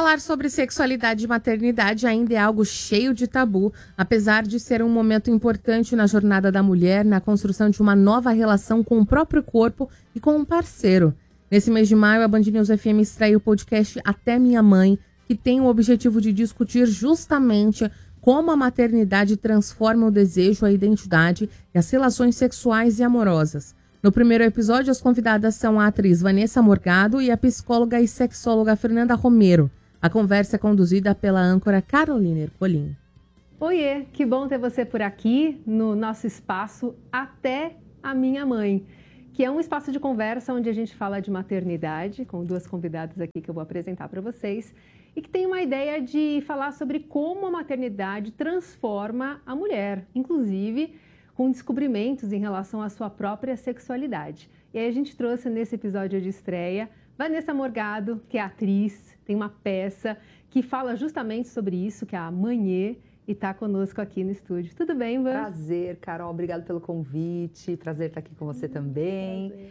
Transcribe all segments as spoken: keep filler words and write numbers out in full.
Falar sobre sexualidade e maternidade ainda é algo cheio de tabu, apesar de ser um momento importante na jornada da mulher, na construção de uma nova relação com o próprio corpo e com um parceiro. Nesse mês de maio, a Band News F M estreia o podcast Até Minha Mãe, que tem o objetivo de discutir justamente como a maternidade transforma o desejo, a identidade e as relações sexuais e amorosas. No primeiro episódio, as convidadas são a atriz Vanessa Morgado e a psicóloga e sexóloga Fernanda Romero. A conversa é conduzida pela âncora Carolina Ercolim. Oiê, que bom ter você por aqui no nosso espaço Até a Minha Mãe, que é um espaço de conversa onde a gente fala de maternidade, com duas convidadas aqui que eu vou apresentar para vocês, e que tem uma ideia de falar sobre como a maternidade transforma a mulher, inclusive com descobrimentos em relação à sua própria sexualidade. E aí a gente trouxe nesse episódio de estreia Vanessa Morgado, que é atriz, tem uma peça que fala justamente sobre isso, que é a Manhê, e está conosco aqui no estúdio. Tudo bem, Van? Prazer, Carol. Obrigado pelo convite. Prazer estar aqui com você também. Prazer.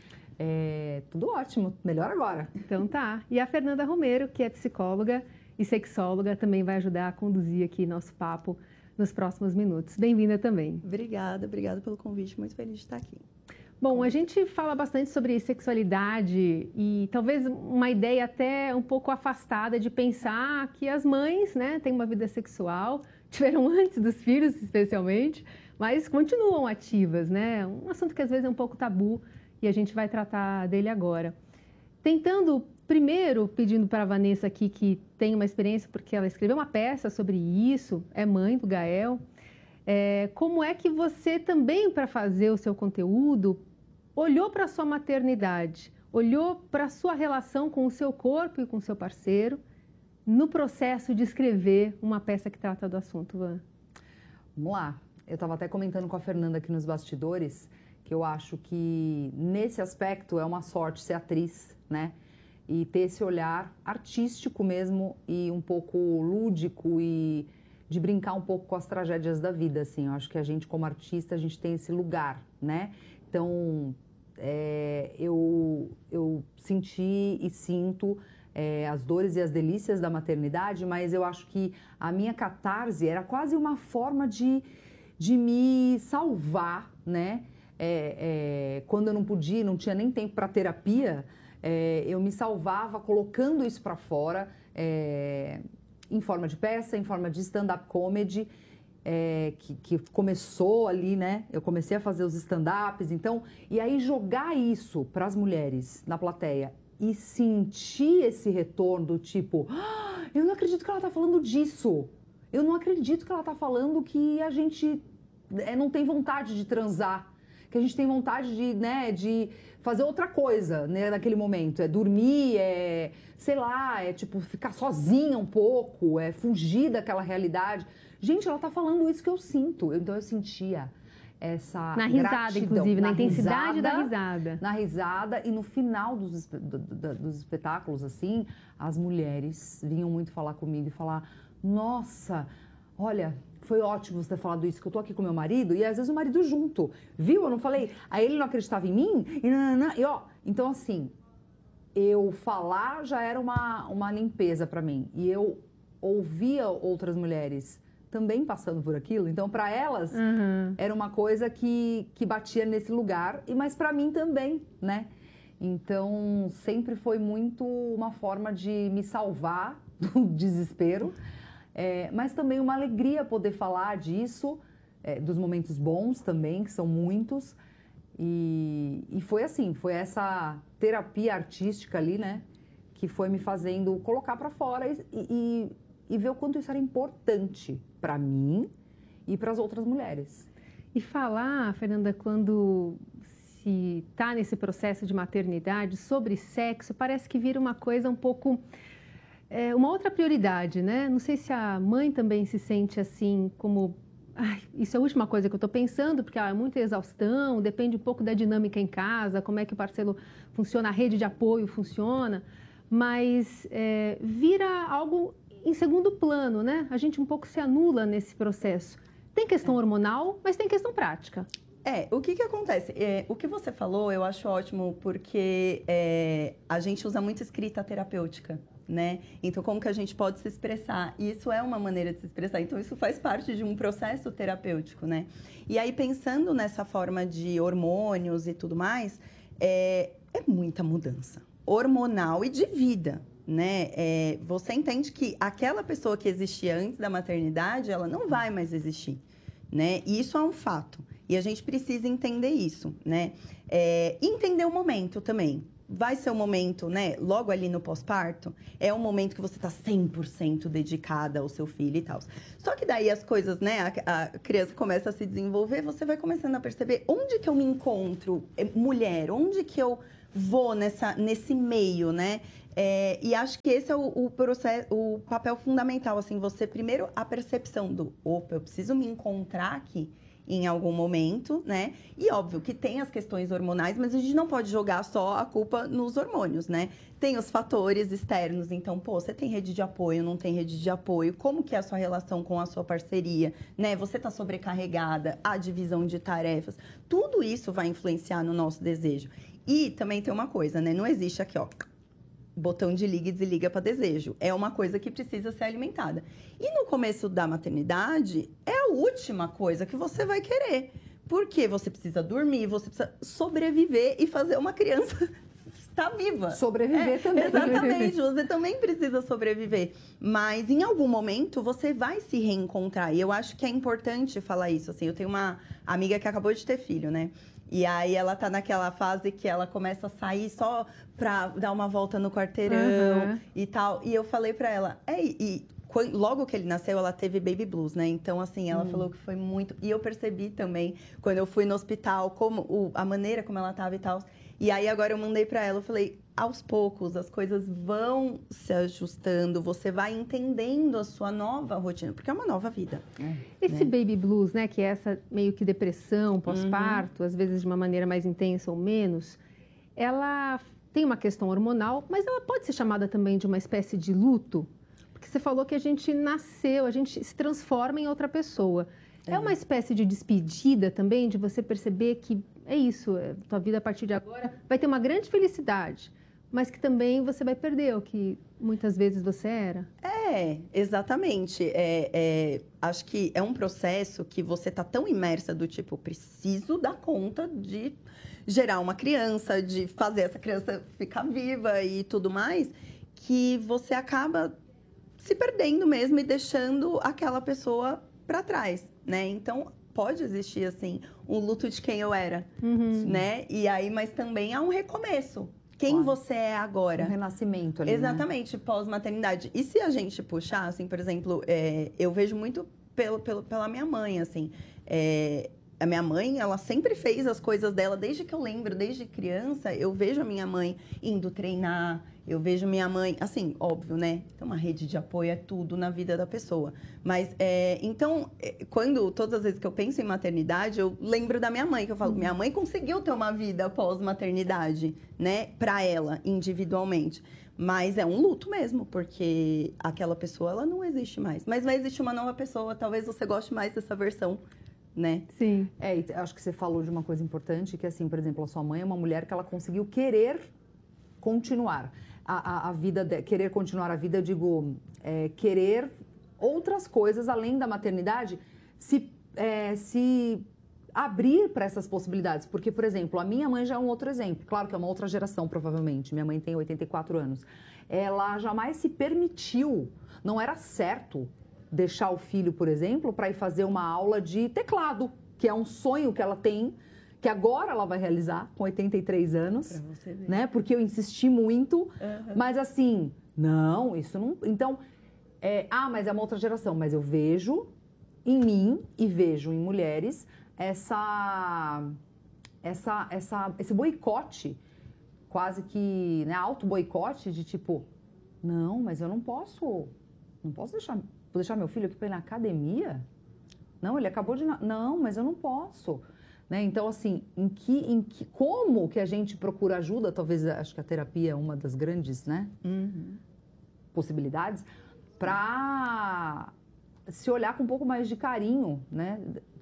É, tudo ótimo. Melhor agora. Então tá. E a Fernanda Romero, que é psicóloga e sexóloga, também vai ajudar a conduzir aqui nosso papo nos próximos minutos. Bem-vinda também. Obrigada, obrigada pelo convite. Muito feliz de estar aqui. Bom, a gente fala bastante sobre sexualidade e talvez uma ideia até um pouco afastada de pensar que as mães, né, têm uma vida sexual, tiveram antes dos filhos, especialmente, mas continuam ativas, né? Um assunto que às vezes é um pouco tabu e a gente vai tratar dele agora. Tentando, primeiro, pedindo para a Vanessa aqui, que tem uma experiência, porque ela escreveu uma peça sobre isso, é mãe do Gael. É, como é que você também, para fazer o seu conteúdo, olhou para a sua maternidade, olhou para a sua relação com o seu corpo e com o seu parceiro, no processo de escrever uma peça que trata do assunto, Van? Vamos lá. Eu estava até comentando com a Fernanda aqui nos bastidores, que eu acho que nesse aspecto é uma sorte ser atriz, né? E ter esse olhar artístico mesmo e um pouco lúdico e de brincar um pouco com as tragédias da vida, assim. Eu acho que a gente, como artista, a gente tem esse lugar, né? Então, é, eu, eu senti e sinto é, as dores e as delícias da maternidade, mas eu acho que a minha catarse era quase uma forma de, de me salvar, né? É, é, quando eu não podia, não tinha nem tempo para terapia, é, eu me salvava colocando isso para fora, é, em forma de peça, em forma de stand-up comedy, é, que, que começou ali, né? Eu comecei a fazer os stand-ups, então, e aí jogar isso para as mulheres na plateia e sentir esse retorno do tipo, ah, eu não acredito que ela tá falando disso, eu não acredito que ela tá falando que a gente é, não tem vontade de transar, que a gente tem vontade de, né, de fazer outra coisa, né, naquele momento. É dormir, é, sei lá, é tipo ficar sozinha um pouco, é fugir daquela realidade. Gente, ela tá falando isso que eu sinto. Então eu sentia essa na risada, gratidão, inclusive, na, na intensidade risada, da risada. Na risada e no final dos, do, do, dos espetáculos, assim, as mulheres vinham muito falar comigo e falar, nossa, olha, foi ótimo você ter falado isso, que eu tô aqui com meu marido, e às vezes o marido junto, viu? Eu não falei, aí ele não acreditava em mim, e nananã, e ó, então assim, eu falar já era uma, uma limpeza pra mim, e eu ouvia outras mulheres também passando por aquilo, então pra elas uhum. era uma coisa que, que batia nesse lugar, e mas pra mim também, né? Então sempre foi muito uma forma de me salvar do desespero, É, mas também uma alegria poder falar disso, é, dos momentos bons também, que são muitos. E, e foi assim, foi essa terapia artística ali, né, que foi me fazendo colocar para fora e, e, e ver o quanto isso era importante para mim e para as outras mulheres. E falar, Fernanda, quando se está nesse processo de maternidade sobre sexo, parece que vira uma coisa um pouco... É uma outra prioridade, né? Não sei se a mãe também se sente assim, como... Ai, isso é a última coisa que eu estou pensando, porque há muita exaustão, depende um pouco da dinâmica em casa, como é que o parceiro funciona, a rede de apoio funciona, mas é, vira algo em segundo plano, né? A gente um pouco se anula nesse processo. Tem questão hormonal, mas tem questão prática. É, o que que acontece? É, o que você falou eu acho ótimo porque é, a gente usa muito escrita terapêutica, né? Então, como que a gente pode se expressar? E isso é uma maneira de se expressar. Então, isso faz parte de um processo terapêutico, né? E aí, pensando nessa forma de hormônios e tudo mais, é, é muita mudança hormonal e de vida, né? É, você entende que aquela pessoa que existia antes da maternidade, ela não vai mais existir, né? E isso é um fato. E a gente precisa entender isso, né? É, entender o momento também. Vai ser o momento, né? Logo ali no pós-parto, é um momento que você tá cem por cento dedicada ao seu filho e tal. Só que daí as coisas, né? A, a criança começa a se desenvolver, você vai começando a perceber onde que eu me encontro, mulher, onde que eu vou nessa, nesse meio, né? É, e acho que esse é o, o, processo, o papel fundamental, assim, você primeiro a percepção do, opa, eu preciso me encontrar aqui em algum momento, né? E óbvio que tem as questões hormonais, mas a gente não pode jogar só a culpa nos hormônios, né? Tem os fatores externos, então, pô, você tem rede de apoio, não tem rede de apoio, como que é a sua relação com a sua parceria, né? Você tá sobrecarregada, a divisão de tarefas, tudo isso vai influenciar no nosso desejo. E também tem uma coisa, né? Não existe aqui, ó, botão de liga e desliga para desejo. É uma coisa que precisa ser alimentada. E no começo da maternidade, é a última coisa que você vai querer. Porque você precisa dormir, você precisa sobreviver e fazer uma criança estar viva. Sobreviver é, também. Exatamente, você também precisa sobreviver. Mas em algum momento você vai se reencontrar. E eu acho que é importante falar isso. Assim, eu tenho uma amiga que acabou de ter filho, né? E aí ela tá naquela fase que ela começa a sair só pra dar uma volta no quarteirão uhum. e tal. E eu falei pra ela, é, e quando, logo que ele nasceu, ela teve baby blues, né? Então, assim, ela hum. falou que foi muito... E eu percebi também, quando eu fui no hospital, como o, a maneira como ela tava e tal. E aí, agora eu mandei pra ela, eu falei, aos poucos, as coisas vão se ajustando, você vai entendendo a sua nova rotina, porque é uma nova vida. É, Esse né? baby blues, né, que é essa meio que depressão pós-parto, uhum. às vezes de uma maneira mais intensa ou menos, ela tem uma questão hormonal, mas ela pode ser chamada também de uma espécie de luto, porque você falou que a gente nasceu, a gente se transforma em outra pessoa. É, é uma espécie de despedida também, de você perceber que é isso, é, tua vida a partir de agora vai ter uma grande felicidade, mas que também você vai perder o que muitas vezes você era. É, exatamente. É, é, acho que é um processo que você tá tão imersa do tipo, preciso dar conta de gerar uma criança, de fazer essa criança ficar viva e tudo mais, que você acaba se perdendo mesmo e deixando aquela pessoa para trás, né? Então, pode existir, assim, um luto de quem eu era, uhum. né? E aí, mas também há um recomeço. Quem claro. Você é agora. Um renascimento ali, exatamente, né? Pós-maternidade. E se a gente puxar, assim, por exemplo, é, eu vejo muito pelo, pelo, pela minha mãe, assim. É, a minha mãe, ela sempre fez as coisas dela, desde que eu lembro, desde criança, eu vejo a minha mãe indo treinar, eu vejo minha mãe, assim, óbvio, né? Então, uma rede de apoio é tudo na vida da pessoa. Mas, é, então, quando, todas as vezes que eu penso em maternidade, eu lembro da minha mãe, que eu falo, uhum. minha mãe conseguiu ter uma vida pós-maternidade, né? Pra ela, individualmente. Mas é um luto mesmo, porque aquela pessoa, ela não existe mais. Mas vai existir uma nova pessoa, talvez você goste mais dessa versão, né? Sim. É, e acho que você falou de uma coisa importante, que assim, por exemplo, a sua mãe é uma mulher que ela conseguiu querer continuar a, a, a vida, de, querer continuar a vida, eu digo, é, querer outras coisas além da maternidade, se, é, se abrir para essas possibilidades. Porque, por exemplo, a minha mãe já é um outro exemplo. Claro que é uma outra geração, provavelmente. Minha mãe tem oitenta e quatro anos. Ela jamais se permitiu, não era certo deixar o filho, por exemplo, para ir fazer uma aula de teclado, que é um sonho que ela tem, que agora ela vai realizar com oitenta e três anos, pra você ver. Né? Porque eu insisti muito, uhum. mas assim, não, isso não... Então, é, ah, mas é uma outra geração, mas eu vejo em mim e vejo em mulheres essa, essa, essa, esse boicote, quase que, né, auto-boicote de tipo, não, mas eu não posso, não posso deixar... Vou deixar meu filho aqui para ir na academia? Não, ele acabou de... Não, mas eu não posso. Né? Então, assim, em que, em que, como que a gente procura ajuda? Talvez, acho que a terapia é uma das grandes, né? Uhum. possibilidades, para se olhar com um pouco mais de carinho, né?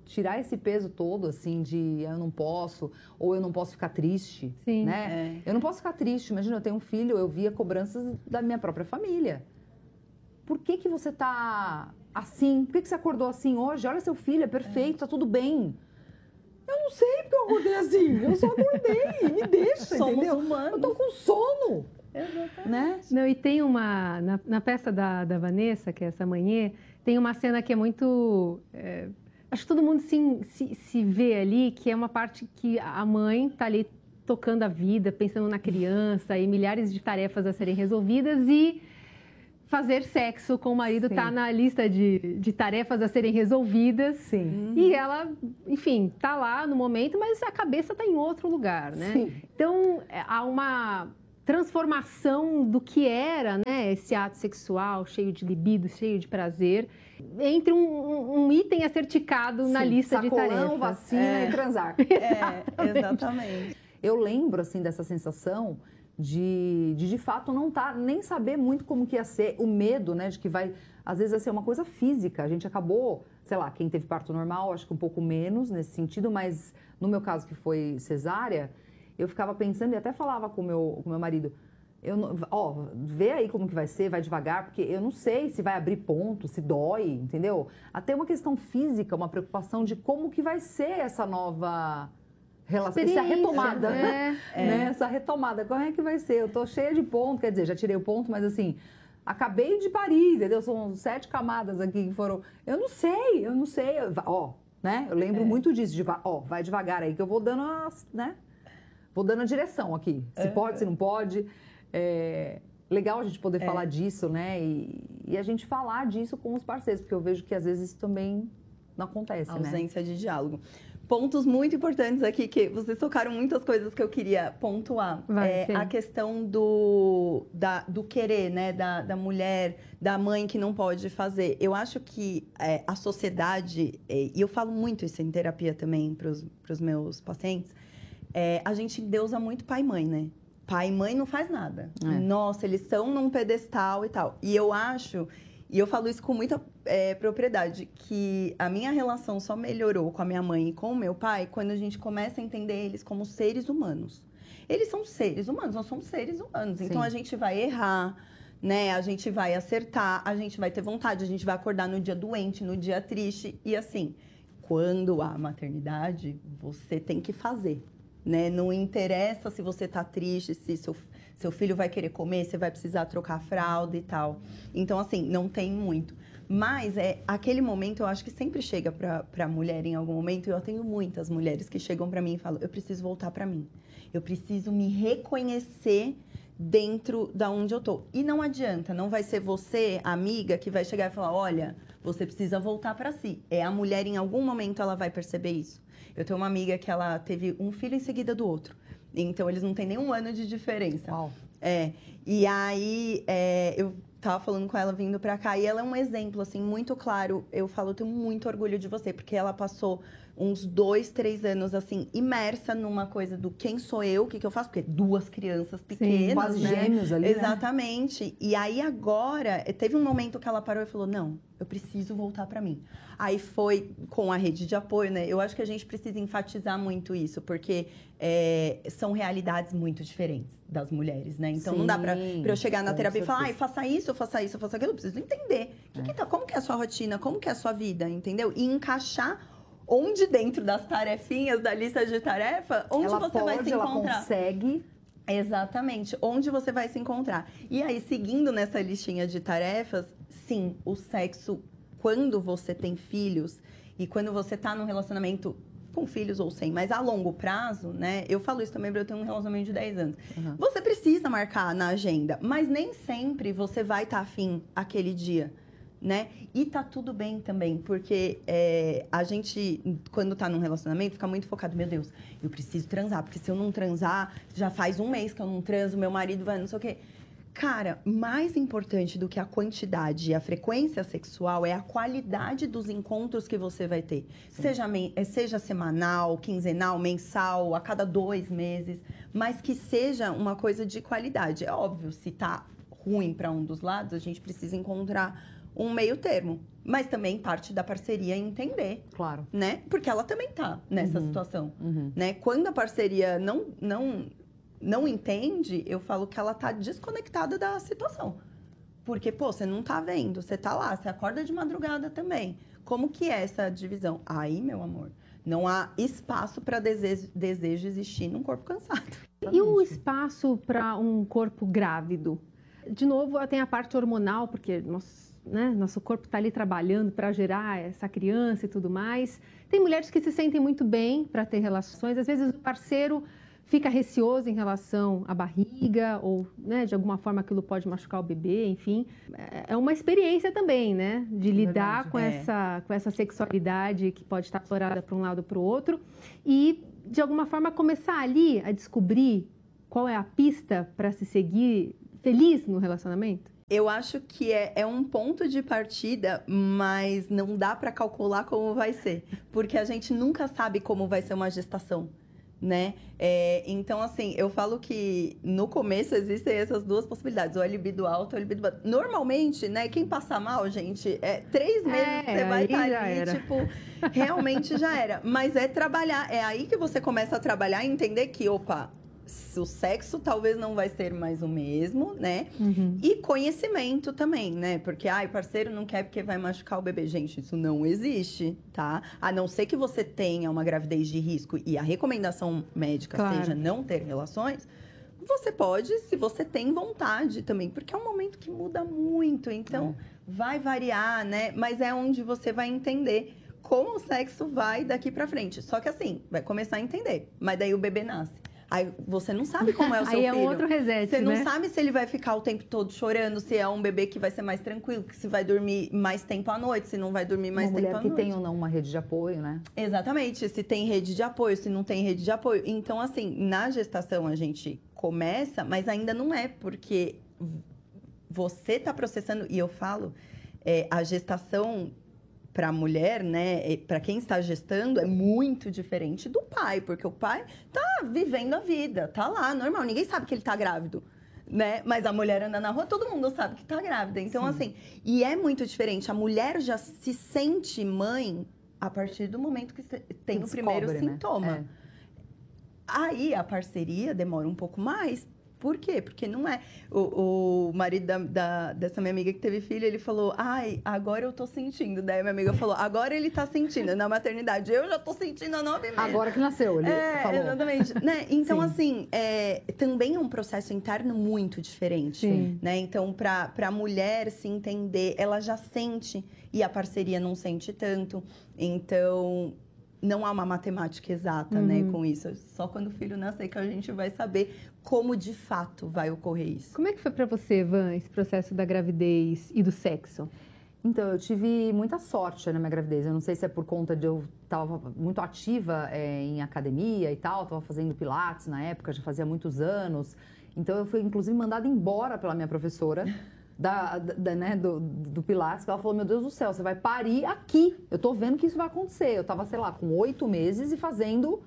tirar esse peso todo, assim, de eu não posso, ou eu não posso ficar triste, Sim. né? É. Eu não posso ficar triste. Imagina, eu tenho um filho, eu via cobranças da minha própria família. Por que que você tá assim? Por que que você acordou assim hoje? Olha, seu filho é perfeito, é. tá tudo bem. Eu não sei porque eu acordei assim. Eu só acordei, me deixa, Somos entendeu? humanos. Eu tô com sono. Exatamente. Né? Não, e tem uma... Na, na peça da, da Vanessa, que é essa manhã, tem uma cena que é muito... É, acho que todo mundo se, se, se vê ali, que é uma parte que a mãe tá ali tocando a vida, pensando na criança e milhares de tarefas a serem resolvidas e fazer sexo com o marido está na lista de, de tarefas a serem resolvidas. Sim. E ela, enfim, está lá no momento, mas a cabeça está em outro lugar, né? Sim. Então, há uma transformação do que era, né, esse ato sexual cheio de libido, cheio de prazer, entre um, um, um item a ser ticado Sim. na lista Sacolão, de tarefas. vacina é. e transar. É, exatamente. Eu lembro, assim, dessa sensação de, de, de fato, não tá, nem saber muito como que ia ser, o medo, né, de que vai, às vezes, vai ser uma coisa física. A gente acabou, sei lá, quem teve parto normal, acho que um pouco menos nesse sentido, mas no meu caso, que foi cesárea, eu ficava pensando e até falava com meu, o meu marido, eu não, ó, vê aí como que vai ser, vai devagar, porque eu não sei se vai abrir ponto, se dói, entendeu? Até uma questão física, uma preocupação de como que vai ser essa nova relação, essa retomada, é, né? É. Essa retomada, como é que vai ser? Eu tô cheia de ponto, quer dizer, já tirei o ponto, mas assim, acabei de parir, entendeu? São sete camadas aqui que foram, eu não sei, eu não sei, ó, né? Eu lembro é. muito disso, de, ó, vai devagar aí que eu vou dando as, né? Vou dando a direção aqui, se é. pode, se não pode. É legal a gente poder é. falar disso, né? E, e a gente falar disso com os parceiros, porque eu vejo que às vezes isso também não acontece, a né? Ausência de diálogo. Pontos muito importantes aqui, que vocês tocaram muitas coisas que eu queria pontuar. Vai, é, a questão do, da, do querer, né? Da, da mulher, da mãe que não pode fazer. Eu acho que é, a sociedade, é, e eu falo muito isso em terapia também para os meus pacientes, é, a gente endeusa muito pai e mãe, né? Pai e mãe não faz nada. É. Nossa, eles estão num pedestal e tal. E eu acho, e eu falo isso com muita é, propriedade, que a minha relação só melhorou com a minha mãe e com o meu pai quando a gente começa a entender eles como seres humanos. Eles são seres humanos, nós somos seres humanos. Sim. Então, a gente vai errar, né? A gente vai acertar, a gente vai ter vontade, a gente vai acordar no dia doente, no dia triste. E assim, quando há maternidade, você tem que fazer. Né? Não interessa se você tá triste, se seu, seu filho vai querer comer, se vai precisar trocar a fralda e tal. Então, assim, não tem muito. Mas é aquele momento, eu acho que sempre chega pra, pra mulher em algum momento. E eu tenho muitas mulheres que chegam pra mim e falam, eu preciso voltar pra mim. Eu preciso me reconhecer dentro da onde eu tô. E não adianta, não vai ser você, amiga, que vai chegar e falar, olha, você precisa voltar pra si. É a mulher, em algum momento, ela vai perceber isso. Eu tenho uma amiga que ela teve um filho em seguida do outro. Então, eles não têm nem um ano de diferença. Uau. É. E aí, é, eu tava falando com ela vindo pra cá. E ela é um exemplo, assim, muito claro. Eu falo, eu tenho muito orgulho de você. Porque ela passou uns dois, três anos, assim, imersa numa coisa do quem sou eu, o que, que eu faço. Porque duas crianças pequenas, Sim, quase né? gêmeos ali, Exatamente. Né? E aí, agora, teve um momento que ela parou e falou, não, eu preciso voltar pra mim. Aí foi com a rede de apoio, né? Eu acho que a gente precisa enfatizar muito isso, porque é, são realidades muito diferentes das mulheres, né? Então, Sim, não dá pra, pra eu chegar na terapia certeza. e falar, ai, faça isso, faça isso, faça aquilo. Eu preciso entender. Que é. Que tá, como que é a sua rotina, como que é a sua vida, entendeu? E encaixar onde dentro das tarefinhas, da lista de tarefa, onde ela você pode, vai se encontrar. Ela consegue... Exatamente, onde você vai se encontrar. E aí, seguindo nessa listinha de tarefas, sim, o sexo, quando você tem filhos e quando você tá num relacionamento com filhos ou sem, mas a longo prazo, né? Eu falo isso também porque eu tenho um relacionamento de dez anos. Uhum. Você precisa marcar na agenda, mas nem sempre você vai estar afim aquele dia, né? E tá tudo bem também, porque é, a gente, quando tá num relacionamento, fica muito focado, meu Deus, eu preciso transar, porque se eu não transar, já faz um mês que eu não transo, meu marido vai, não sei o quê. Cara, mais importante do que a quantidade e a frequência sexual é a qualidade dos encontros que você vai ter. Seja, seja semanal, quinzenal, mensal, a cada dois meses, mas que seja uma coisa de qualidade. É óbvio, se tá ruim para um dos lados, a gente precisa encontrar um meio termo. Mas também parte da parceria entender, Claro. né? Porque ela também tá nessa Uhum. situação, Uhum. né? Quando a parceria não, não, não entende, eu falo que ela tá desconectada da situação. Porque, pô, você não tá vendo, você tá lá, você acorda de madrugada também. Como que é essa divisão? Aí, meu amor, não há espaço para desejo, desejo existir num corpo cansado. E o espaço para um corpo grávido? De novo, tem a parte hormonal, porque nosso, né, nosso corpo está ali trabalhando para gerar essa criança e tudo mais. Tem mulheres que se sentem muito bem para ter relações. Às vezes o parceiro fica receoso em relação à barriga ou, né, de alguma forma aquilo pode machucar o bebê, enfim. É uma experiência também, né, de lidar Verdade, com, é. essa, com essa sexualidade que pode estar aflorada para um lado ou para o outro e, de alguma forma, começar ali a descobrir qual é a pista para se seguir feliz no relacionamento? Eu acho que é, é um ponto de partida, mas não dá para calcular como vai ser. Porque a gente nunca sabe como vai ser uma gestação, né? É, então, assim, eu falo que no começo existem essas duas possibilidades, ou a libido alta ou a libido baixa. Normalmente, né, quem passa mal, gente, é três meses É, você vai aí estar já ali, era. tipo, realmente já era. Mas é trabalhar, é aí que você começa a trabalhar e entender que, opa, o sexo talvez não vai ser mais o mesmo, né? Uhum. E conhecimento também, né? Porque, ai, parceiro não quer porque vai machucar o bebê. Gente, isso não existe, tá? A não ser que você tenha uma gravidez de risco e a recomendação médica Claro. seja não ter relações, você pode, se você tem vontade também, porque é um momento que muda muito, então vai variar, né? Mas é onde você vai entender como o sexo vai daqui pra frente. Só que assim, vai começar a entender, mas daí o bebê nasce. Aí você não sabe como é o seu Aí filho. é um outro reset, Você não né? sabe se ele vai ficar o tempo todo chorando, se é um bebê que vai ser mais tranquilo, que se vai dormir mais tempo à noite, se não vai dormir mais Uma tempo mulher à que noite. tem ou não uma rede de apoio, né? Exatamente, se tem rede de apoio, se não tem rede de apoio. Então, assim, na gestação a gente começa, mas ainda não é, porque você tá processando, e eu falo, é, a gestação para a mulher, né, para quem está gestando, é muito diferente do pai, porque o pai tá vivendo a vida, tá lá, normal, ninguém sabe que ele tá grávido, né? Mas a mulher anda na rua, todo mundo sabe que tá grávida. Então, Sim. assim, e é muito diferente. A mulher já se sente mãe a partir do momento que tem Que o primeiro descobre, né? sintoma. É. Aí a parceria demora um pouco mais. Por quê? Porque não é. O, o marido da, da- dessa minha amiga que teve filho, ele falou: ai, agora eu tô sentindo. Daí a minha amiga falou: agora ele tá sentindo na maternidade. Eu já tô sentindo há nove meses. Agora que nasceu, ele É, falou. exatamente. Né? Então, Sim. assim, é, também é um processo interno muito diferente. Sim. Né? Então, para a mulher se entender, ela já sente e a parceria não sente tanto. Então, não há uma matemática exata, né, com isso. Só quando o filho nascer que a gente vai saber como de fato vai ocorrer isso. Como é que foi para você, Van, esse processo da gravidez e do sexo? Então, eu tive muita sorte na minha gravidez. Eu não sei se é por conta de eu estava muito ativa é, em academia e tal, estava fazendo pilates na época, já fazia muitos anos. Então, eu fui, inclusive, mandada embora pela minha professora da, da, né, do, do pilates, que ela falou, meu Deus do céu, você vai parir aqui. Eu tô vendo que isso vai acontecer. Eu estava, sei lá, com oito meses e fazendo,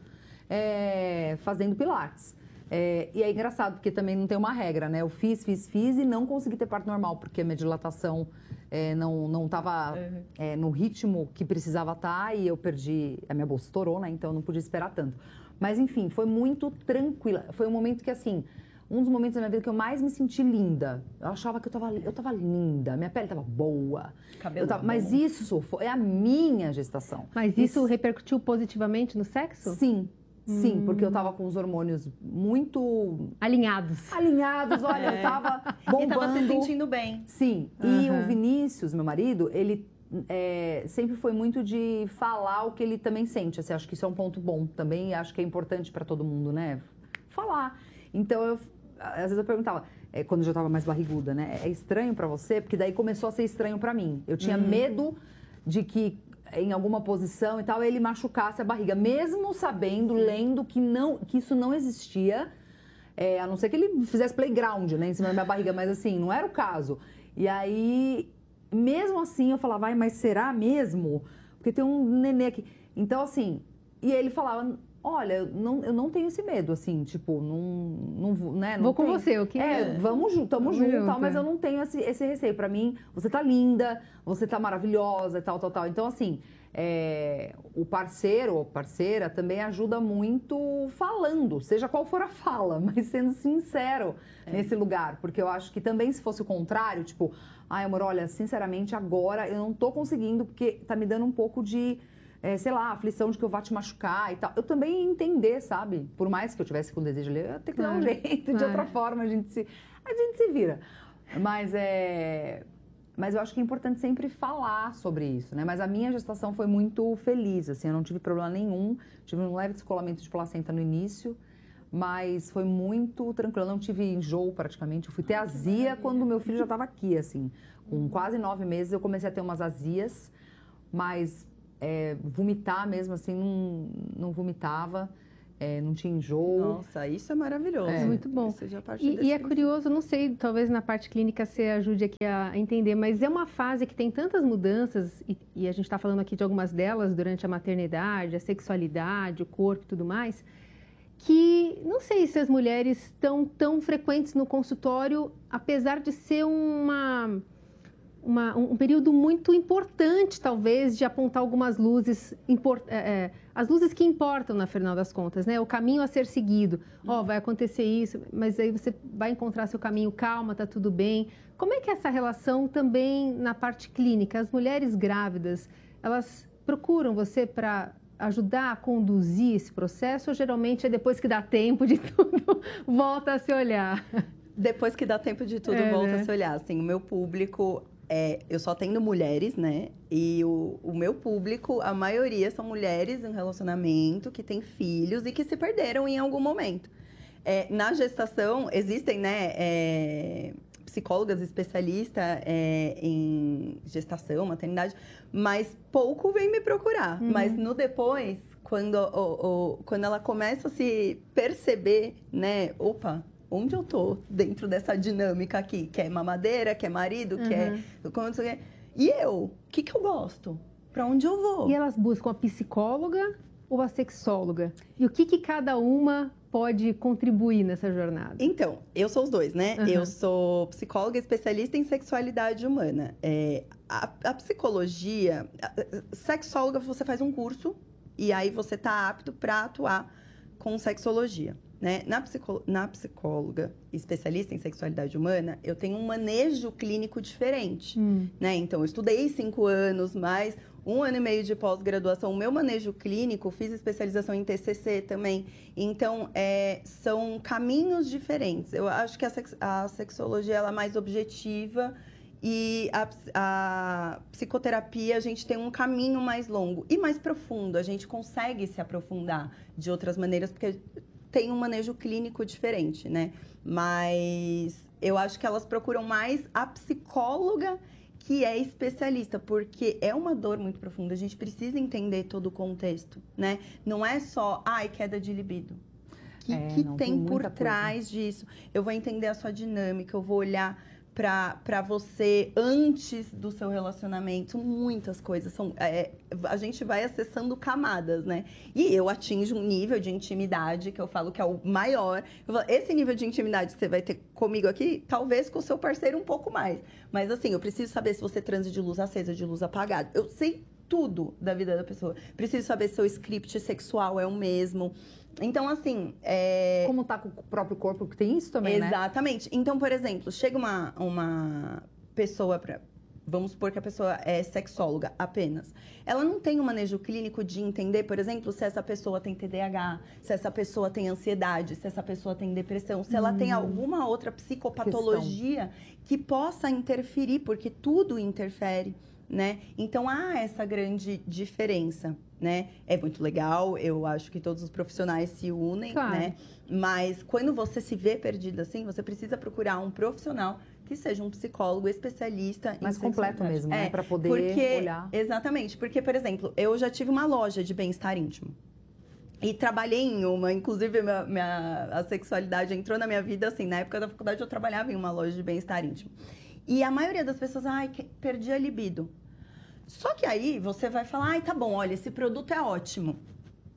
é, fazendo pilates. É, e é engraçado, porque também não tem uma regra, né? Eu fiz, fiz, fiz e não consegui ter parto normal, porque a minha dilatação é, não, não tava Uhum. é, no ritmo que precisava estar e eu perdi, a minha bolsa estourou, né? Então eu não podia esperar tanto. Mas enfim, foi muito tranquila. Foi um momento que, assim, um dos momentos da minha vida que eu mais me senti linda. Eu achava que eu tava, eu tava linda, minha pele tava boa. Cabelo Eu tava- bom. mas isso foi a minha gestação. Mas isso repercutiu positivamente no sexo? Sim, sim, porque eu tava com os hormônios muito Alinhados. alinhados, olha, eu tava E bombando. tava se sentindo bem. Sim, e Aham. o Vinícius, meu marido, ele é, sempre foi muito de falar o que ele também sente. Assim, acho que isso é um ponto bom também e acho que é importante pra todo mundo, né? Falar. Então, eu, às vezes eu perguntava, é, quando eu já tava mais barriguda, né? É estranho pra você? Porque daí começou a ser estranho pra mim. Eu tinha medo de que em alguma posição e tal, ele machucasse a barriga, mesmo sabendo, lendo que, não, que isso não existia, é, a não ser que ele fizesse playground, né, em cima da minha barriga, mas assim, não era o caso. E aí, mesmo assim, eu falava, vai, mas será mesmo? Porque tem um nenê aqui. Então, assim, e ele falava, Olha, eu não, eu não tenho esse medo, assim, tipo, não, não, vou, né, não Vou com tenho. você, o que É, vamos junto, tamo Vamos junto, junto, tal, mas é. eu não tenho esse, esse receio. Pra mim, você tá linda, você tá maravilhosa e tal, tal, tal. Então, assim, é, o parceiro ou parceira também ajuda muito falando, seja qual for a fala, mas sendo sincero É. nesse lugar. Porque eu acho que também, se fosse o contrário, tipo, ai, amor, olha, sinceramente, agora eu não tô conseguindo, porque tá me dando um pouco de... É, sei lá, aflição de que eu vá te machucar e tal. Eu também ia entender, sabe? Por mais que eu tivesse com desejo de ler, eu ia ter que dar um Claro, jeito, de claro. outra forma a gente se, a gente se vira. Mas é... Mas eu acho que é importante sempre falar sobre isso, né? Mas a minha gestação foi muito feliz, assim, eu não tive problema nenhum. Tive um leve descolamento de placenta no início, mas foi muito tranquilo. Eu não tive enjoo praticamente. Eu fui ter azia quando meu filho já estava aqui, assim. Com quase nove meses eu comecei a ter umas azias, mas... É, vomitar mesmo, assim, não, não vomitava, é, não tinha enjoo. Nossa, isso é maravilhoso. É muito bom. Isso já parte E, desse e é princípio. curioso, não sei, talvez na parte clínica você ajude aqui a entender, mas é uma fase que tem tantas mudanças, e, e a gente está falando aqui de algumas delas durante a maternidade, a sexualidade, o corpo e tudo mais, que não sei se as mulheres estão tão frequentes no consultório, apesar de ser uma... Uma, um período muito importante, talvez, de apontar algumas luzes, import, é, é, as luzes que importam, na final das contas, né? O caminho a ser seguido. Ó, oh, vai acontecer isso, mas aí você vai encontrar seu caminho, calma, tá tudo bem. Como é que é essa relação também na parte clínica? As mulheres grávidas, elas procuram você para ajudar a conduzir esse processo ou geralmente é depois que dá tempo de tudo, volta a se olhar? Depois que dá tempo de tudo, É, volta né? a se olhar. Assim, o meu público... É, eu só tendo mulheres, né? E o, o meu público, a maioria são mulheres em relacionamento, que têm filhos e que se perderam em algum momento. É, na gestação, existem, né, é, psicólogas especialistas é, em gestação, maternidade, mas pouco vem me procurar. Uhum. Mas no depois, quando, o, o, quando ela começa a se perceber, né? Opa! Onde eu tô dentro dessa dinâmica aqui? Que é mamadeira, que é marido, que é... Como não sei o quê. E eu? O que que eu gosto? Pra onde eu vou? E elas buscam a psicóloga ou a sexóloga? E o que que cada uma pode contribuir nessa jornada? Então, eu sou os dois, né? Uhum. Eu sou psicóloga especialista em sexualidade humana. É, a, a psicologia... A, sexóloga, você faz um curso e aí você tá apto pra atuar com sexologia. Né? Na, psicó na psicóloga especialista em sexualidade humana, eu tenho um manejo clínico diferente. Hum. Né? Então, eu estudei cinco anos, mais um ano e meio de pós-graduação. O meu manejo clínico, fiz especialização em T C C também. Então, é, são caminhos diferentes. Eu acho que a, sex a sexologia ela é mais objetiva e a, a psicoterapia, a gente tem um caminho mais longo e mais profundo. A gente consegue se aprofundar de outras maneiras, porque... tem um manejo clínico diferente, né? Mas eu acho que elas procuram mais a psicóloga que é especialista, porque é uma dor muito profunda. A gente precisa entender todo o contexto, né? Não é só, ai, queda de libido. O que, É, que não, tem tem por muita trás disso? Eu vou entender a sua dinâmica, eu vou olhar para você antes do seu relacionamento. Muitas coisas. São, é, a gente vai acessando camadas, né? E eu atinjo um nível de intimidade que eu falo que é o maior. Eu falo, esse nível de intimidade que você vai ter comigo aqui, talvez com o seu parceiro um pouco mais. Mas assim, eu preciso saber se você transa de luz acesa, de luz apagada. Eu sei tudo da vida da pessoa. Preciso saber se o script sexual é o mesmo. Então, assim... É... Como tá com o próprio corpo, que tem isso também, né? Exatamente. Então, por exemplo, chega uma, uma pessoa pra... Vamos supor que a pessoa é sexóloga apenas. Ela não tem um manejo clínico de entender, por exemplo, se essa pessoa tem T D A H, se essa pessoa tem ansiedade, se essa pessoa tem depressão, se ela tem alguma outra psicopatologia que possa interferir, porque tudo interfere, né? Então, há essa grande diferença, né? É muito legal, eu acho que todos os profissionais se unem, Claro. né? Mas quando você se vê perdida assim, você precisa procurar um profissional que seja um psicólogo especialista Mais em completo sexualidade. mesmo, né? É, Pra poder porque, olhar. Exatamente, porque, por exemplo, eu já tive uma loja de bem-estar íntimo. E trabalhei em uma, inclusive minha, minha, a sexualidade entrou na minha vida, assim, na época da faculdade eu trabalhava em uma loja de bem-estar íntimo. E a maioria das pessoas, ai, perdi a libido. Só que aí você vai falar, ai, tá bom, olha, esse produto é ótimo.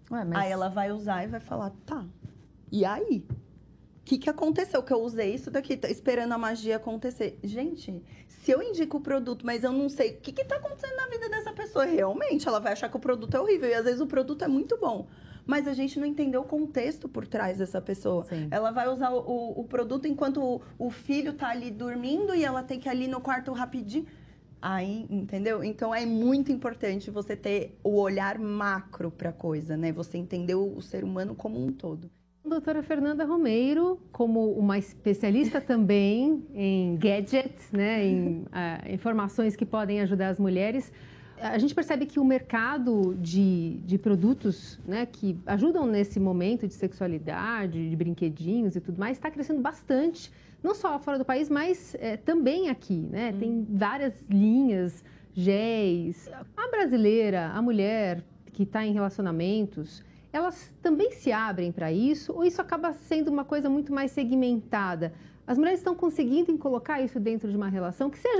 Ué, mas... Aí ela vai usar e vai falar, tá, e aí? O que, que aconteceu? Que eu usei isso daqui, tá esperando a magia acontecer. Gente, se eu indico o produto, mas eu não sei o que, que tá acontecendo na vida dessa pessoa, realmente, ela vai achar que o produto é horrível. E às vezes o produto é muito bom. Mas a gente não entendeu o contexto por trás dessa pessoa. Sim. Ela vai usar o, o produto enquanto o, o filho tá ali dormindo e ela tem que ir ali no quarto rapidinho. Aí, entendeu? Então é muito importante você ter o olhar macro para a coisa, né? Você entender o, o ser humano como um todo. Doutora Fernanda Romeiro, como uma especialista também em gadgets, né, em uh, informações que podem ajudar as mulheres, a gente percebe que o mercado de, de produtos, né, que ajudam nesse momento de sexualidade, de brinquedinhos e tudo mais, está crescendo bastante, não só fora do país, mas é, também aqui, né? Hum. Tem várias linhas, géis. A brasileira, a mulher que está em relacionamentos, elas também se abrem para isso ou isso acaba sendo uma coisa muito mais segmentada? As mulheres estão conseguindo colocar isso dentro de uma relação que seja